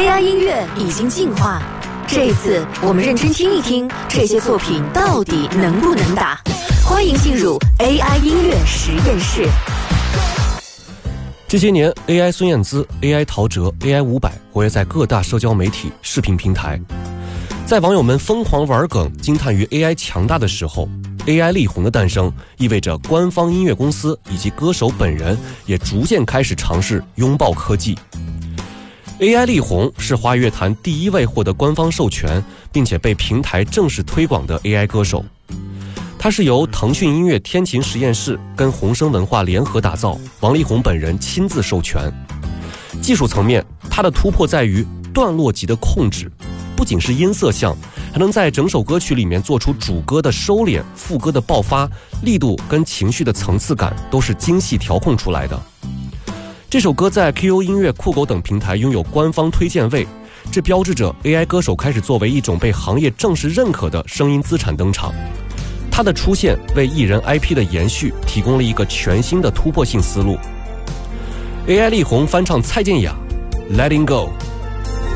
AI 音乐已经进化，这一次我们认真听一听这些作品到底能不能打。欢迎进入 AI 音乐实验室。 这些年 AI 孙燕姿、AI 陶喆、AI 伍佰活跃在各大社交媒体、视频平台。在网友们疯狂玩梗、惊叹于 AI 强大的时候， AI 力宏的诞生意味着官方音乐公司以及歌手本人也逐渐开始尝试拥抱科技。AI 力宏是华语乐坛第一位获得官方授权并且被平台正式推广的 AI 歌手。他是由腾讯音乐天琴实验室跟宏声文化联合打造，王力宏本人亲自授权。技术层面，他的突破在于段落级的控制，不仅是音色像，还能在整首歌曲里面做出主歌的收敛、副歌的爆发，力度跟情绪的层次感都是精细调控出来的。这首歌在 QQ 音乐、酷狗等平台拥有官方推荐位，这标志着 AI 歌手开始作为一种被行业正式认可的声音资产登场。它的出现为艺人 IP 的延续提供了一个全新的突破性思路。AI 力宏翻唱蔡健雅 Letting Go。